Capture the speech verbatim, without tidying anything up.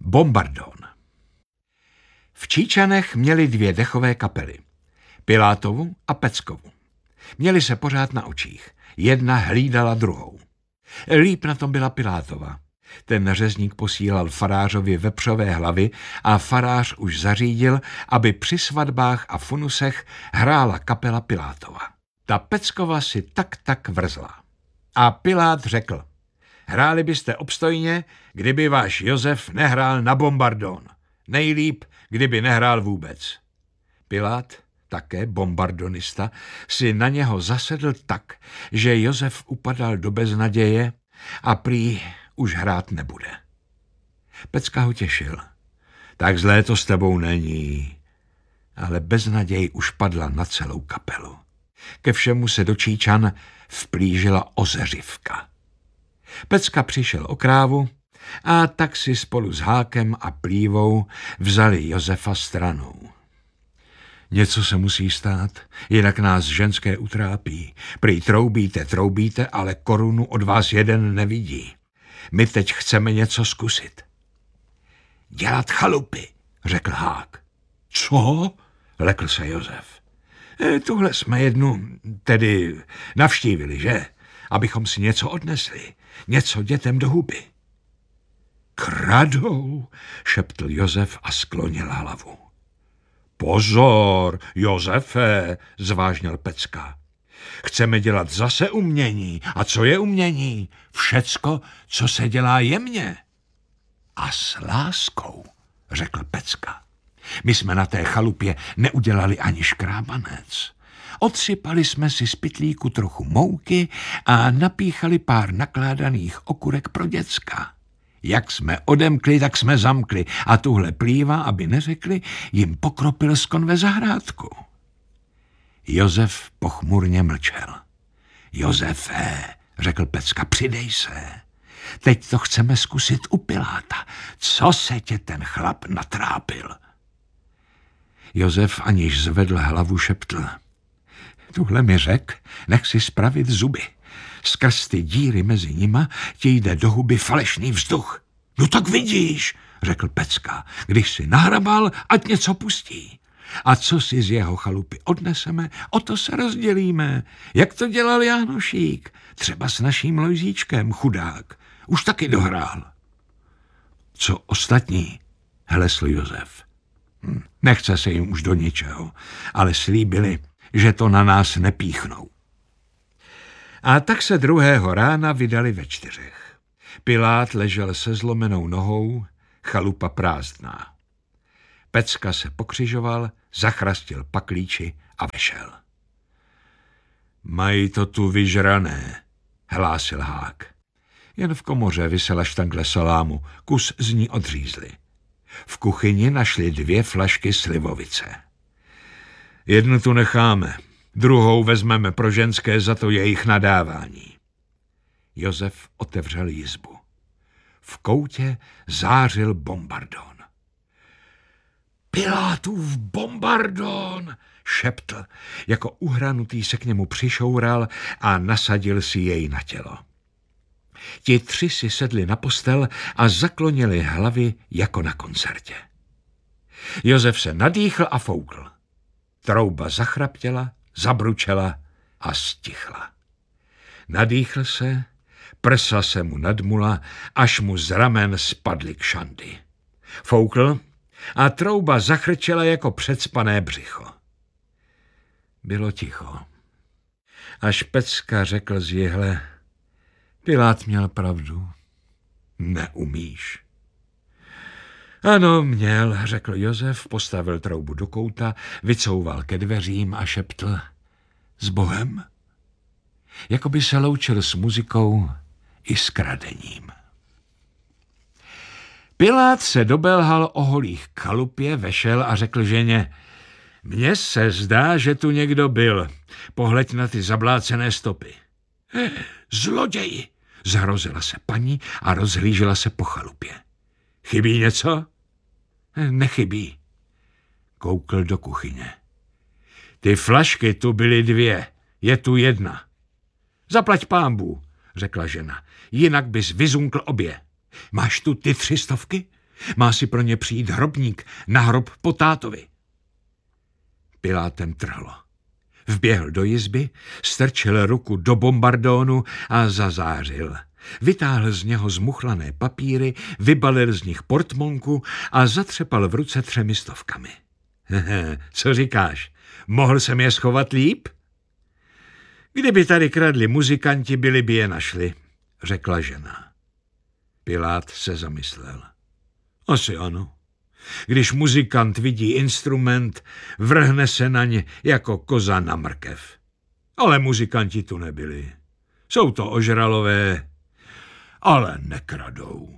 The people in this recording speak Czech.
Bombardón. V Číčanech měli dvě dechové kapely. Pilátovu a Peckovu. Měli se pořád na očích. Jedna hlídala druhou. Líp na tom byla Pilátova. Ten řezník posílal farářovi vepřové hlavy a farář už zařídil, aby při svatbách a funusech hrála kapela Pilátova. Ta Peckova si tak tak vrzla. A Pilát řekl: hráli byste obstojně, kdyby váš Josef nehrál na Bombardón. Nejlíp, kdyby nehrál vůbec. Pilát, také bombardonista, si na něho zasedl tak, že Josef upadal do beznaděje a prý už hrát nebude. Pecka ho těšil. Tak zlé to s tebou není. Ale beznaděj už padla na celou kapelu. Ke všemu se do Číčan vplížila ozeřivka. Pecka přišel o krávu a tak si spolu s Hákem a Plívou vzali Josefa stranou. Něco se musí stát, jinak nás ženské utrápí. Prý troubíte, troubíte, ale korunu od vás jeden nevidí. My teď chceme něco zkusit. Dělat chalupy, řekl Hák. Co? Lekl se Josef. E, tuhle jsme jednu, tedy navštívili, že? Abychom si něco odnesli, něco dětem do huby. Kradou, šeptl Josef a sklonil hlavu. Pozor, Josefe, zvážnil Pecka. Chceme dělat zase umění. A co je umění? Všecko, co se dělá jemně. A s láskou, řekl Pecka. My jsme na té chalupě neudělali ani škrábanec. Odsypali jsme si z pytlíku trochu mouky a napíchali pár nakládaných okurek pro děcka. Jak jsme odemkli, tak jsme zamkli a tuhle Plíva, aby neřekli, jim pokropil z konve zahrádku. Josef pochmurně mlčel. Josefe, řekl Pecka, přidej se. Teď to chceme zkusit u Piláta. Co se tě ten chlap natrápil? Josef aniž zvedl hlavu šeptl. Tuhle mi řek, nech si spravit zuby. Skrz ty díry mezi nima ti jde do huby falešný vzduch. No tak vidíš, řekl Pecka, když si nahrabal, ať něco pustí. A co si z jeho chalupy odneseme, o to se rozdělíme. Jak to dělal Jánošík, třeba s naším Lojzíčkem, chudák. Už taky dohrál. Co ostatní, hlesl Josef. Hm, nechce se jim už do ničeho, ale slíbili, že to na nás nepíchnou. A tak se druhého rána vydali ve čtyřech. Pilát ležel se zlomenou nohou, chalupa prázdná. Pecka se pokřižoval, zachrastil paklíči a vešel. Mají to tu vyžrané, hlásil Hák. Jen v komoře visela štangle salámu, kus z ní odřízli. V kuchyni našli dvě flašky slivovice. Jednu tu necháme, druhou vezmeme pro ženské za to jejich nadávání. Josef otevřel jizbu. V koutě zářil Bombardón. Pilátův Bombardón, šeptl, jako uhranutý se k němu přišoural a nasadil si jej na tělo. Ti tři si sedli na postel a zaklonili hlavy jako na koncertě. Josef se nadýchl a foukl. Trouba zachraptěla, zabručela a stichla. Nadýchl se, prsa se mu nadmula, až mu z ramen spadly kšandy. Foukl a trouba zachrčela jako předspané břicho. Bylo ticho. Až Pecka řekl z jihle, Pilát měl pravdu. Neumíš. Ano, měl, řekl Josef, postavil troubu do kouta, vycouval ke dveřím a šeptl s Bohem. Jakoby se loučil s muzikou i s kradením. Pilát se dobelhal o holých chalupě, vešel a řekl ženě, mně se zdá, že tu někdo byl. Pohleď na ty zablácené stopy. Eh, zloději, zhrozila se paní a rozhlížela se po chalupě. Chybí něco? Eh, nechybí. Koukl do kuchyně. Ty flašky tu byly dvě, je tu jedna. Zaplať pánbů, řekla žena, jinak bys vyzunkl obě. Máš tu ty tři stovky? Má si pro ně přijít hrobník na hrob po tátovi. Pilátem trhlo. Vběhl do jizby, strčil ruku do bombardónu a zazářil. Vytáhl z něho zmuchlané papíry, vybalil z nich portmonku a zatřepal v ruce třemi stovkami. Co říkáš? Mohl jsem je schovat líp? Kdyby tady kradli muzikanti, byli by je našli, řekla žena. Pilát se zamyslel. Asi ano. Když muzikant vidí instrument, vrhne se na ně jako koza na mrkev. Ale muzikanti tu nebyli. Jsou to ožralové, ale nekradou.